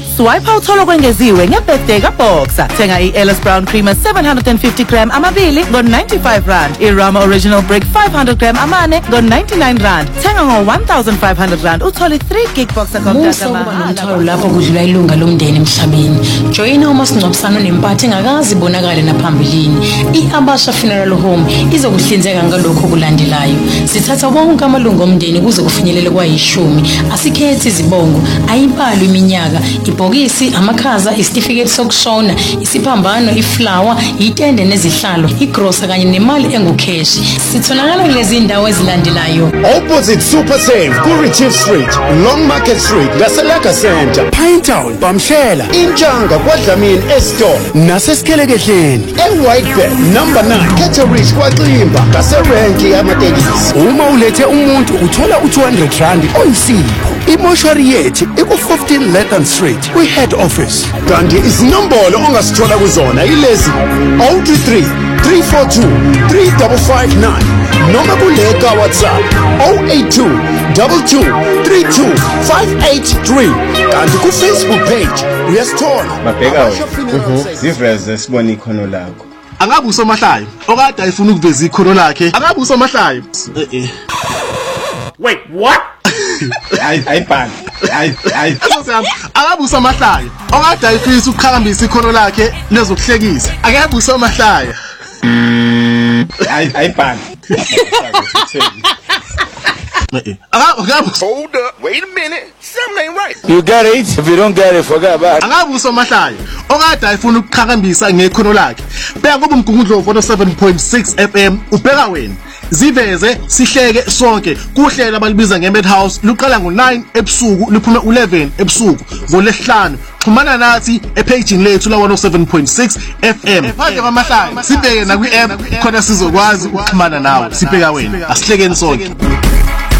Swipe uthola kwengeziwe ngebirthday kaBoxer. Thenga iEllis Brown Creamer 750 gram amabili ngo95 rand. iRama Original Brick 500 gram amane ngo99 rand. Thenga ngo1500 rand uthole 3 gig Boxer contract amahala. Lapho kudlula ilunga lomndeni emhlabeni. Joyina umasingcwabisano nempathe engakazi ibonakale naphambilini. iAbasha Funeral Home izokuhlinzeka ngalokho kulandelayo. Sithatha wonke amalungu omndeni kuze kufinyelele kwa10. Asikhethi izibongo, ayibali iminyaka, ibhokisi, amakhaza, isitifiketi sokushona, isiphambano, iflower, itende nezihlalo, igrosa kanye nemali engukheshi. Sitholakala kulezi ndawo ezilandelayo. Opposite Super Save, Kurichief Street, Long Market Street, Gaselaka Center, Pinetown, Bamshela, Injanga, KwaDlamini Estor, Nasesikelekehleni, eWhitebeard, number 9, Catterish, KwaXimba, Gaserenki amatekisi. Uma ulethe umuntu uthola u200 rand oyisipho. Imoshari yethu iku15 Letton Street, kwi-head office. Kanti izinombolo ongasithola kuzona ilezi 023 342 3559 noma kuleka WhatsApp 082 22 32 583. Kanti ku-Facebook page uyasithola. Babheka ziveze sibona ikhono lakho. Angabe usomahlayo okade ayifuna ukuveza ikhono lakhe. Angabe usomahlayo. Wait, what? Ayibhani. Angabe usomahlayo okade ayifisa ukukhambisa ikhono lakhe lezokuhlekisa. Angabe usomahlayo. Ayibhani. Hold up, wait a minute. Something ain't right. You get it? If you don't get it, forget about it. Angabe usomahlayo okade ayifuna ukukhambisa ngekhono lakhe. Bheka kuba umgungundlovu 7.6 FM ubheka wena. Ziveze sihleke sonke kuhlela abalibiza ngeMadhouse luqala ngo9 ebusuku luphume 11 ebusuku ngoLesihlanu. Xhumana nathi epage lethu la 107.6 FM. Manje bamahlayo sibheke na kwi-app khona sizokwazi ukuxhumana nawe. Sibheka wena asihlekeni sonke.